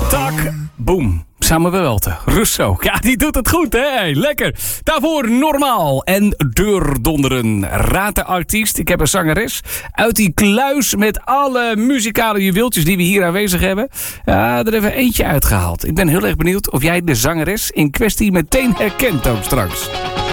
Tak, boom. Samuel Welte, Russo. Ja, die doet het goed, hè? Hey, lekker. Daarvoor Normaal en Deurdonderen. Raad de artiest. Ik heb een zangeres uit die kluis met alle muzikale juweeltjes die we hier aanwezig hebben. Ja, er hebben we eentje uitgehaald. Ik ben heel erg benieuwd of jij de zangeres in kwestie meteen herkent ook straks.